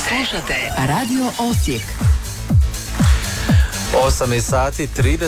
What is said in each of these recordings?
Slušate Radio Osijek. 8 sati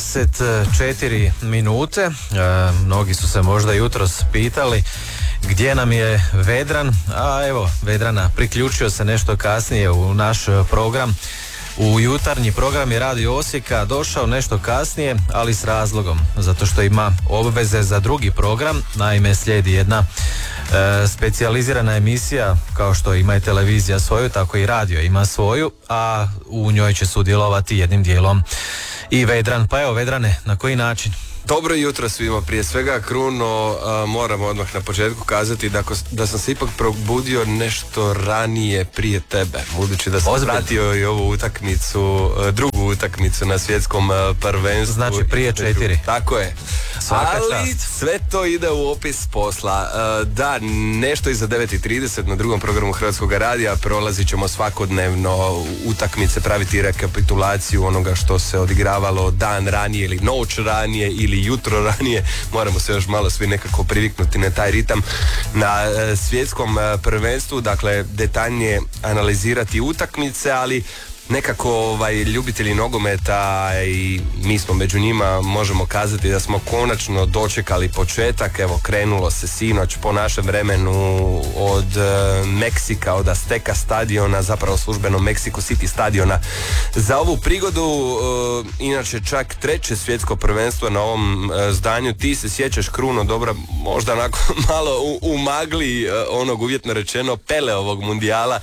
34 minute. Mnogi su se možda jutros pitali gdje nam je Vedran, a evo Vedrana priključio se nešto kasnije u naš program. U jutarnji program je Radio Osijeka došao nešto kasnije, ali s razlogom, zato što ima obveze za drugi program. Naime, slijedi jedna specijalizirana emisija, kao što ima i televizija svoju, tako i radio ima svoju, a u njoj će sudjelovati jednim dijelom i Vedran. Pa evo Vedrane, na koji način? Dobro jutro svima. Prije svega, Kruno, moram odmah na početku kazati da sam se ipak probudio nešto ranije prije tebe, budući da sam pratio i ovu utakmicu, drugu utakmicu na svjetskom prvenstvu. Znači prije 4. Tako je. Svaka ali čast. sve to ide u opis posla. Da, nešto iza 9:30 na drugom programu Hrvatskog radija prolazit ćemo svakodnevno utakmice, praviti rekapitulaciju onoga što se odigravalo dan ranije ili noć ranije ili jutro ranije. Moramo se još malo svi nekako priviknuti na taj ritam na svjetskom prvenstvu, dakle detaljnije analizirati utakmice, ali nekako ljubitelji nogometa i mi smo među njima, možemo kazati da smo konačno dočekali početak. Evo, krenulo se sinoć po našem vremenu od Meksika, od Azteca stadiona, zapravo službeno Mexico City stadiona. Za ovu prigodu, inače čak 3. svjetsko prvenstvo na ovom zdanju. Ti se sjećaš, Kruno, dobro, možda onako malo u magli onog, uvjetno rečeno, Peleovog mundijala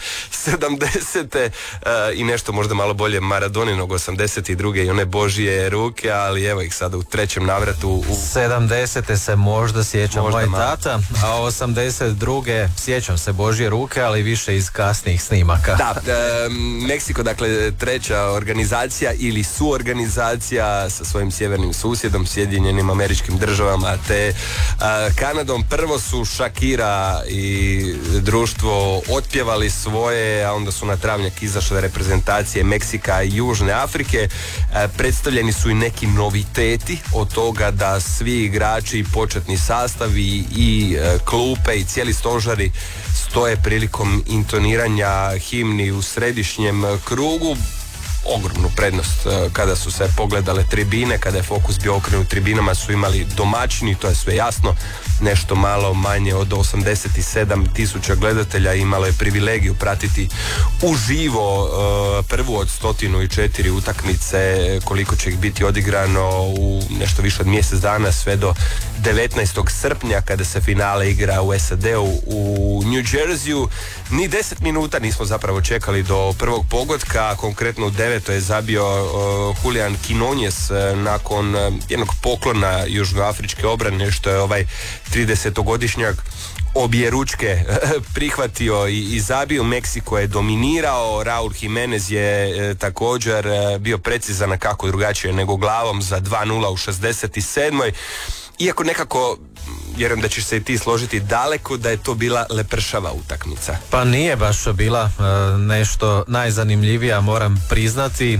70. I nešto možda malo bolje Maradoninog 82. i one Božije ruke, ali evo ih sada u 3. navratu. 70. se možda sjeća možda moj tata, a 82. sjećam se Božje ruke, ali više iz kasnijih snimaka. Da, Meksiko, dakle 3. organizacija ili suorganizacija sa svojim sjevernim susjedom, Sjedinjenim Američkim Državama te Kanadom. Prvo su Shakira i društvo otpjevali svoje, a onda su na travnjak izašle reprezentacije Meksika i Južne Afrike. Predstavljeni su i neki noviteti od toga da svi igrači, početni sastavi i klupe i cijeli stožari stoje prilikom intoniranja himni u središnjem krugu. Ogromnu prednost kada su se pogledale tribine, kada je fokus bio okrenut tribinama, su imali domaćini, to je sve jasno. Nešto malo manje od 87,000 gledatelja imalo je privilegiju pratiti uživo prvu od 104 utakmice, koliko će ih biti odigrano u nešto više od mjesec dana, sve do 19. srpnja kada se finale igra u SAD-u u New Jerseyu. Ni 10 minuta nismo zapravo čekali do prvog pogotka, konkretno u 9. je zabio Julian Quinones nakon jednog poklona južnoafričke obrane, što je ovaj 30-godišnjak obje ručke prihvatio i zabio. Meksiko je dominirao, Raul Jimenez je također bio precizan, a kako drugačije nego glavom za 2:0 u 67. Iako nekako, vjerujem da ćeš se i ti složiti, daleko da je to bila lepršava utakmica. Pa nije baš bila nešto najzanimljivija, moram priznati.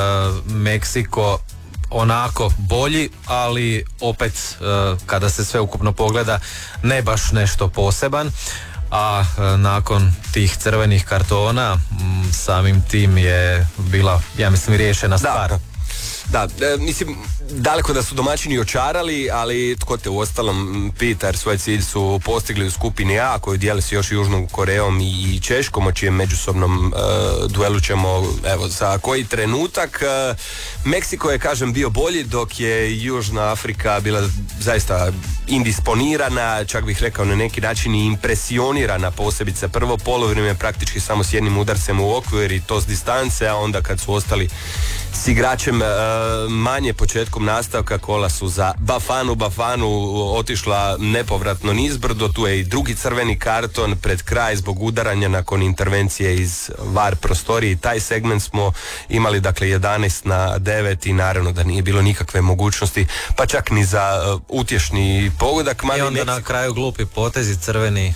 Meksiko onako bolji, ali opet kada se sve ukupno pogleda ne baš nešto poseban, a nakon tih crvenih kartona samim tim je bila, ja mislim, riješena stvar. Da, mislim, daleko da su domaćini očarali, ali tko te uostalom pita, jer svoj cilj su postigli u skupini A, koju dijeli s još Južnom Korejom i Češkom, o čijem međusobnom duelu ćemo, evo, za koji trenutak. Meksiko je, kažem, bio bolji, dok je Južna Afrika bila zaista indisponirana, čak bih rekao na neki način i impresionirana, posebice prvo polovrijeme praktički samo s jednim udarcem u okvir i to s distance, a onda kad su ostali s igračem manje početkom nastavka, kola su za Bafanu otišla nepovratno nizbrdo. Tu je i drugi crveni karton pred kraj zbog udaranja nakon intervencije iz VAR prostorije. Taj segment smo imali, dakle, 11:9 i naravno da nije bilo nikakve mogućnosti, pa čak ni za utješni pogodak. I onda na kraju glupi potezi crveni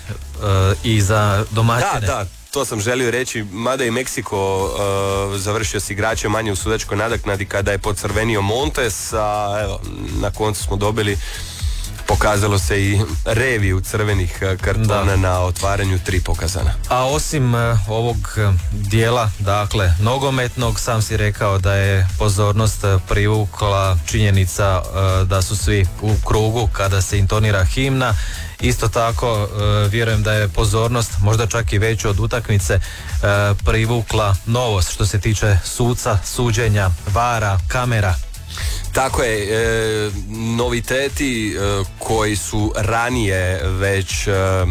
i za domaćine. Da, to sam želio reći, mada i Meksiko završio s igračem manje u sudačkoj nadoknadi kada je pocrvenio Montes, a evo, na koncu smo dobili Pokazalo se i reviju crvenih kartona na otvaranju 3 pokazana. A osim ovog dijela, dakle, nogometnog, sam si rekao da je pozornost privukla činjenica da su svi u krugu kada se intonira himna. Isto tako, vjerujem da je pozornost, možda čak i veću od utakmice, privukla novost što se tiče suca, suđenja, vara, kamera. Tako je, noviteti koji su ranije već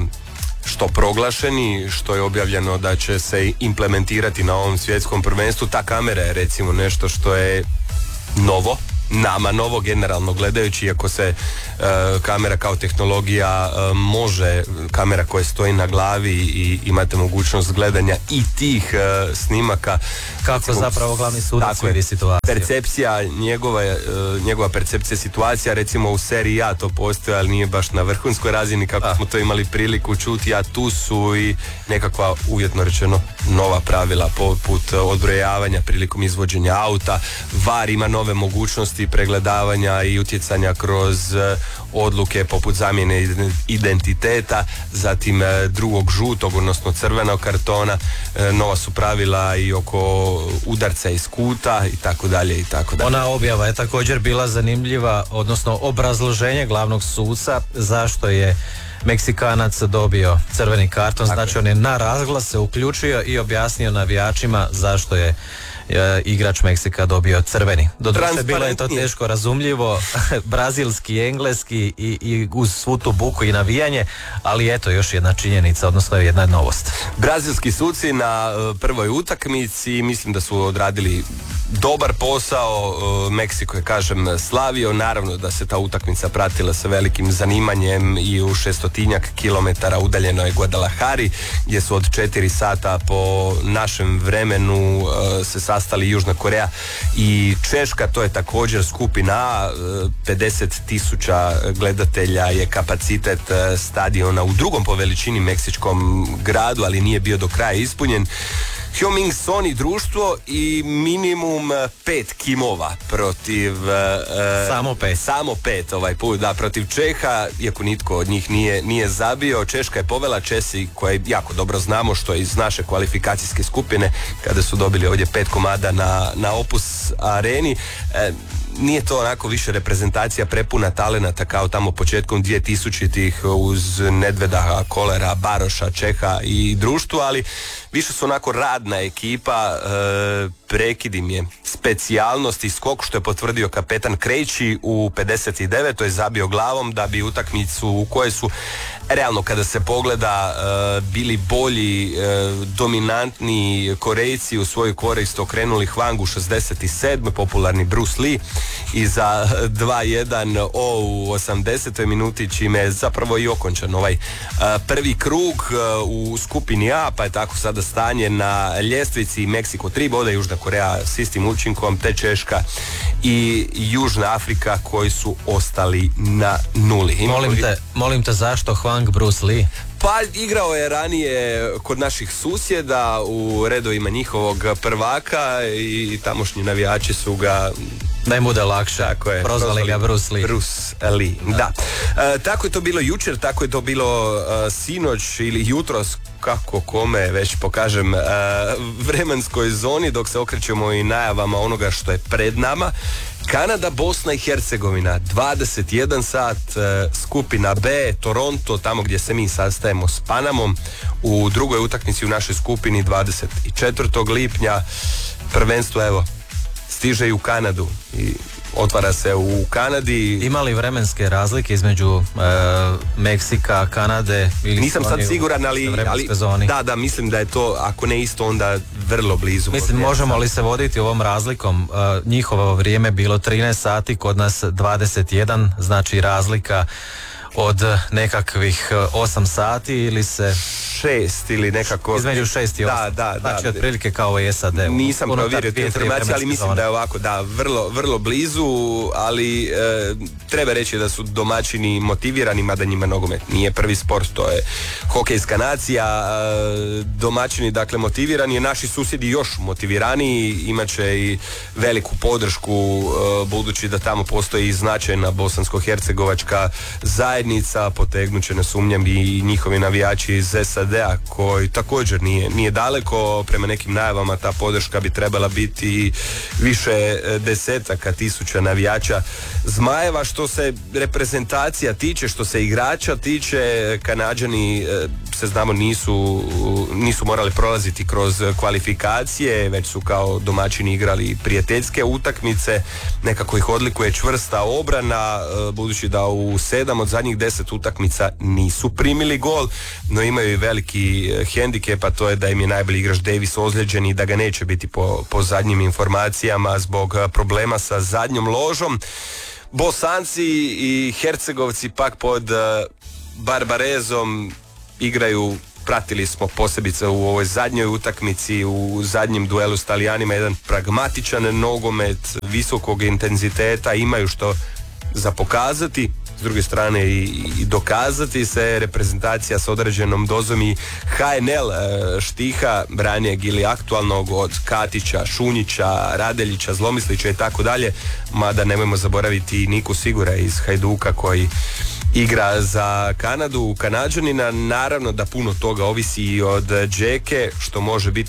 što proglašeni, što je objavljeno da će se implementirati na ovom svjetskom prvenstvu. Ta kamera je recimo nešto što je novo, nama novo generalno gledajući, iako se kamera kao tehnologija može, kamera koja stoji na glavi i imate mogućnost gledanja i tih snimaka. Kako recimo, zapravo glavni sudac vidi situaciju. Percepcija, njegova percepcija situacija, recimo u seriji A to postoji, ali nije baš na vrhunskoj razini kako smo to imali priliku čuti, a tu su i nekakva, uvjetno rečeno, nova pravila poput odbrojavanja prilikom izvođenja auta. VAR ima nove mogućnosti pregledavanja i utjecanja kroz odluke poput zamjene identiteta, zatim drugog žutog, odnosno crvenog kartona, nova su pravila i oko udarca iz kuta i tako dalje i tako dalje. Ona objava je također bila zanimljiva, odnosno obrazloženje glavnog suca zašto je Meksikanac dobio crveni karton, znači on je na razglas se uključio i objasnio navijačima zašto je igrač Meksika dobio crveni. Doduše bilo je to teško razumljivo, brazilski, engleski i uz svu tu buku i navijanje, ali eto još jedna činjenica, odnosno jedna novost. Brazilski suci na prvoj utakmici mislim da su odradili dobar posao. Meksiko je, kažem, slavio, naravno da se ta utakmica pratila sa velikim zanimanjem i u 600 kilometara udaljenoj Guadalajari, gdje su od 4 sata po našem vremenu se sastali Južna Koreja i Češka. To je također skupina A, 50.000 gledatelja je kapacitet stadiona u drugom po veličini meksičkom gradu, ali nije bio do kraja ispunjen. Heung-min Son i društvo i minimum 5 kimova protiv samo pet ovaj put, da, protiv Čeha, iako nitko od njih nije zabio. Češka je povela, Česi koje jako dobro znamo što iz naše kvalifikacijske skupine kada su dobili ovdje 5 komada na Opus areni. Nije to onako više reprezentacija prepuna talenata kao tamo početkom 2000-ih uz Nedveda, Kolera, Baroša, Čeha i društvo, ali više su onako radna ekipa. Prekid im je specijalnost i skok, što je potvrdio kapetan Krejči u 59. To je zabio glavom da bi utakmicu u kojoj su realno kada se pogleda bili bolji, dominantni Korejci u svoju korist okrenuli Hwangu 67. popularni Bruce Lee i za 2-1 u 80. minuti, čime je zapravo i okončan ovaj prvi krug u skupini A, pa je tako sada stanje na ljestvici. Meksiko 3 boda, Južna Koreja s istim učinkom, te Češka i Južna Afrika koji su ostali na nuli. Molim te zašto Hwang Bruce Lee? Pa igrao je ranije kod naših susjeda u redovima njihovog prvaka i tamošnji navijači su ga, da im bude lakše, prozvali ga Bruce Lee. Bruce Lee, da. Tako je to bilo jučer, tako je to bilo sinoć ili jutros, kako kome već pokažem, vremenskoj zoni, dok se okrećemo i najavama onoga što je pred nama. Kanada, Bosna i Hercegovina, 21 sat, skupina B, Toronto, tamo gdje se mi sastajemo s Panamom, u drugoj utakmici u našoj skupini 24. lipnja. Prvenstvo, evo, stiže i u Kanadu i otvara se u Kanadi. Ima li vremenske razlike između Meksika, Kanade ili nisam sad siguran, ali da, mislim da je to, ako ne isto, onda vrlo blizu. Mislim, možemo li se voditi ovom razlikom? Njihovo vrijeme bilo 13 sati, kod nas 21, znači razlika od nekakvih 8 sati ili se 6 ili nekako između 6 i 8. Da. Znači otprilike kao i SAD. Nisam provjerio te informacije, ali mislim da je ovako, da, vrlo blizu, ali treba reći da su domaćini motivirani, mada njima nogomet nije prvi sport, to je hokejska nacija. Domaćini dakle motivirani, naši susjedi još motiviraniji, imat će i veliku podršku budući da tamo postoji značajna bosansko-hercegovačka zajednica, potegnut će, ne sumnjam, i njihovi navijači iz SAD-a koji također nije daleko. Prema nekim najavama ta podrška bi trebala biti više desetaka tisuća navijača Zmajeva. Što se reprezentacija tiče, što se igrača tiče, Kanađani se znamo nisu morali prolaziti kroz kvalifikacije, već su kao domaćini igrali prijateljske utakmice. Nekako ih odlikuje čvrsta obrana, budući da u 7 od zadnjih 10 utakmica nisu primili gol, no imaju i veliki hendikep, a to je da im je najbolji igrač Davis ozlijeđen i da ga neće biti po zadnjim informacijama zbog problema sa zadnjom ložom. Bosanci i Hercegovci pak pod Barbarezom igraju, pratili smo posebice u ovoj zadnjoj utakmici, u zadnjem duelu s Talijanima, jedan pragmatičan nogomet visokog intenziteta, imaju što za pokazati, s druge strane i dokazati se. Reprezentacija s određenom dozom i HNL štiha ranijeg ili aktualnog od Katića, Šunjića, Radeljića, Zlomislića i tako dalje, mada nemojmo zaboraviti Niku Sigura iz Hajduka koji igra za Kanadu, Kanađanina. Naravno da puno toga ovisi i od Džeke, što može biti